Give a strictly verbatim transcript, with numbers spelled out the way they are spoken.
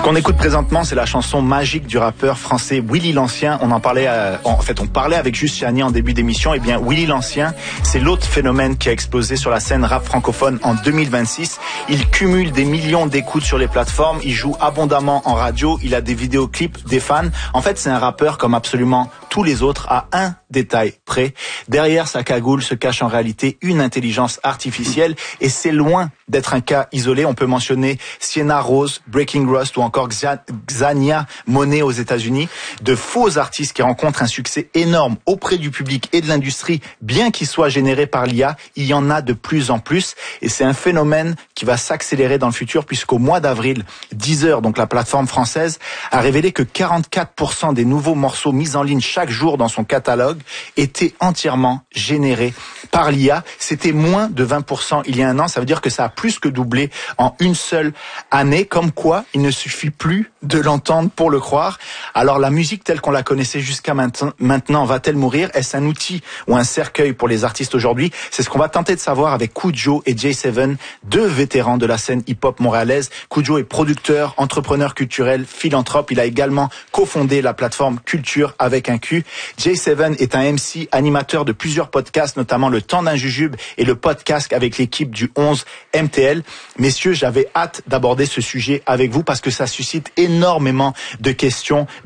Ce qu'on écoute présentement, c'est la chanson magique du rappeur français Willy l'Ancien. On en parlait, à, en fait, on parlait avec Juste Chani en début d'émission. Eh bien, Willy l'Ancien, c'est l'autre phénomène qui a explosé sur la scène rap francophone en deux mille vingt-six. Il cumule des millions d'écoutes sur les plateformes. Il joue abondamment en radio. Il a des vidéoclips, des fans. En fait, c'est un rappeur comme absolument tous les autres, à un détail près. Derrière sa cagoule se cache en réalité une intelligence artificielle et c'est loin d'être un cas isolé. On peut mentionner Sienna Rose, Breaking Rust ou encore Xania Monet aux États-Unis. De faux artistes qui rencontrent un succès énorme auprès du public et de l'industrie, bien qu'ils soient générés par l'I A, il y en a de plus en plus et c'est un phénomène qui va s'accélérer dans le futur puisqu'au mois d'avril, Deezer, donc la plateforme française, a révélé que quarante-quatre pour cent des nouveaux morceaux mis en ligne chaque jour dans son catalogue étaient entièrement générés par l'I A. C'était moins de vingt pour cent il y a un an. Ça veut dire que ça a plus que doublé en une seule année. Comme quoi, il ne suffit plus de l'entendre pour le croire. Alors la musique telle qu'on la connaissait jusqu'à maintenant va-t-elle mourir? Est-ce un outil ou un cercueil pour les artistes aujourd'hui? C'est ce qu'on va tenter de savoir avec Koujo et J sept, deux vétérans de la scène hip-hop montréalaise. Koujo est producteur, entrepreneur culturel, philanthrope. Il a également cofondé la plateforme Culture avec un Q. J sept est un M C, animateur de plusieurs podcasts, notamment Le Temps d'un Jujube et le podcast avec l'équipe du onze M T L. Messieurs, j'avais hâte d'aborder ce sujet avec vous parce que ça suscite énormément de questions.